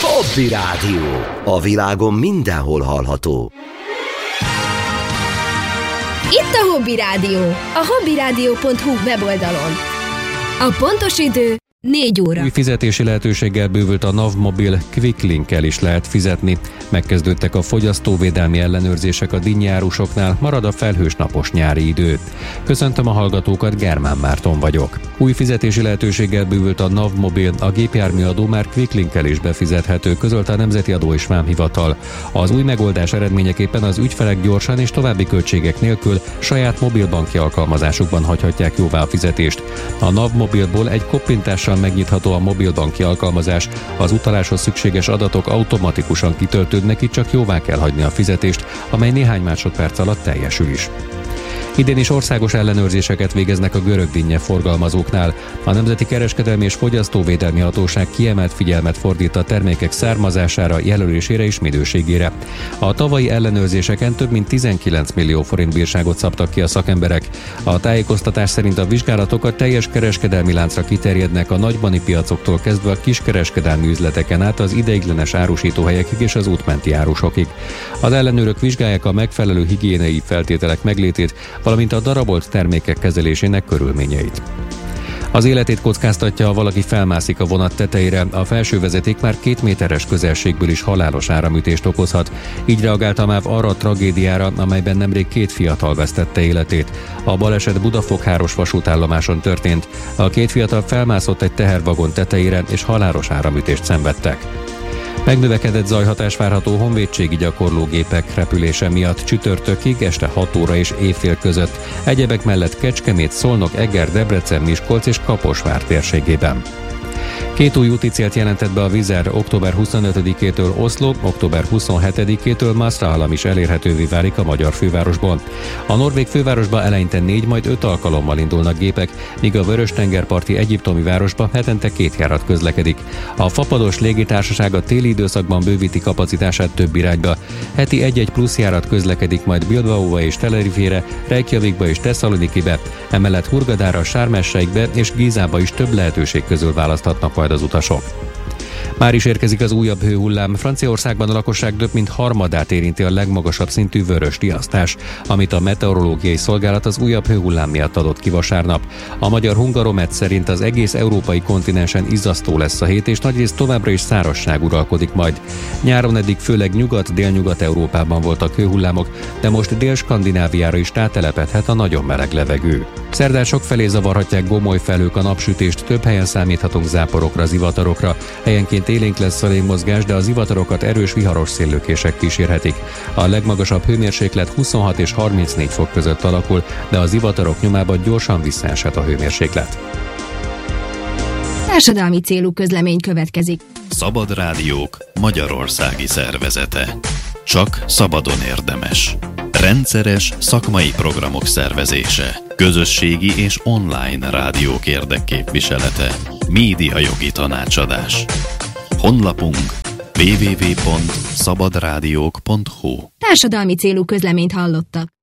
Hobby Rádió. A világon mindenhol hallható. Itt a Hobby Rádió, a hobbyradio.hu weboldalon. A pontos idő 4 óra. Új fizetési lehetőséggel bővült a NAV Mobil, Quick Link-kel is lehet fizetni. Megkezdődtek a fogyasztóvédelmi ellenőrzések a dinnyi árusoknál, marad a felhős napos nyári idő. Köszöntöm a hallgatókat, Germán Márton vagyok. Új fizetési lehetőséggel bővült a NAV Mobil, a gépjárműadó már Quick Link-kel is befizethető, közölte a Nemzeti Adó és Vámhivatal. Az új megoldás eredményeképpen az ügyfelek gyorsan és további költségek nélkül saját mobilbanki alkalmazásukban hagyhatják jóvá a fizetést. A NAV Mobilból egy koppintással megnyitható a mobilbanki alkalmazás, az utaláshoz szükséges adatok automatikusan kitöltődnek, itt csak jóvá kell hagyni a fizetést, amely néhány másodperc alatt teljesül is. Idén is országos ellenőrzéseket végeznek a görög dinnye forgalmazóknál. A Nemzeti Kereskedelmi és Fogyasztóvédelmi Hatóság kiemelt figyelmet fordít a termékek származására, jelölésére és minőségére. A tavalyi ellenőrzéseken több mint 19 millió forint bírságot szabtak ki a szakemberek. A tájékoztatás szerint a vizsgálatok a teljes kereskedelmi láncra kiterjednek, a nagybani piacoktól kezdve a kiskereskedelmi üzleteken át az ideiglenes árusítóhelyekig és az útmenti árusokig. Az ellenőrök vizsgálják a megfelelő higiéniai feltételek meglétét, valamint a darabolt termékek kezelésének körülményeit. Az életét kockáztatja, ha valaki felmászik a vonat tetejére, a felső vezeték már 2 méteres közelségből is halálos áramütést okozhat. Így reagált a MÁV arra a tragédiára, amelyben nemrég 2 fiatal vesztette életét. A baleset Budafok-Háros vasútállomáson történt. A 2 fiatal felmászott egy tehervagon tetejére, és halálos áramütést szenvedtek. Megnövekedett zajhatás várható honvédségi gyakorlógépek repülése miatt csütörtökig este 6 óra és éjfél között. Egyebek mellett Kecskemét, Szolnok, Eger, Debrecen, Miskolc és Kaposvár térségében. 2 új úti célt jelentett be a Wizz Air, október 25-től Oszló, október 27-től Maastricht is elérhetővé válik a magyar fővárosból. A norvég fővárosba eleinte 4, majd 5 alkalommal indulnak gépek, míg a Vörös-tengerparti egyiptomi városba hetente 2 járat közlekedik. A Fapados légitársaság a téli időszakban bővíti kapacitását több irányba. Heti 1-1 plusz járat közlekedik majd Bilbaóba és Tenerifére, Reykjavikba és Tesszalonikibe, emellett Hurgadára, Sharm el-Sheikbe és Gizába is több lehetőség közül választhatnak majd az utasok. Már is érkezik az újabb hőhullám. Franciaországban a lakosság több mint harmadát érinti a legmagasabb szintű vörös riasztás, amit a meteorológiai szolgálat az újabb hőhullám miatt adott ki vasárnap. A magyar Hungaromet szerint az egész európai kontinensen izzasztó lesz a hét, és nagyrészt továbbra is szárazság uralkodik majd. Nyáron eddig főleg Nyugat-Délnyugat-Európában voltak hőhullámok, de most Dél-Skandináviára is rátelepedhet a nagyon meleg levegő. Szerdán sokfelé zavarhatják gomolyfelhők a napsütést, több helyen számíthatunk záporokra, zivatarokra. Helyenként élénk lesz a légmozgás, de a zivatarokat erős viharos széllökések kísérhetik. A legmagasabb hőmérséklet 26 és 34 fok között alakul, de a zivatarok nyomában gyorsan visszaeshet a hőmérséklet. Társadalmi célú közlemény következik. Szabad Rádiók Magyarországi Szervezete. Csak szabadon érdemes. Rendszeres szakmai programok szervezése. Közösségi és online rádiók érdekképviselete. Médiajogi tanácsadás. Honlapunk www.szabadrádiók.hu. Társadalmi célú közleményt hallottak.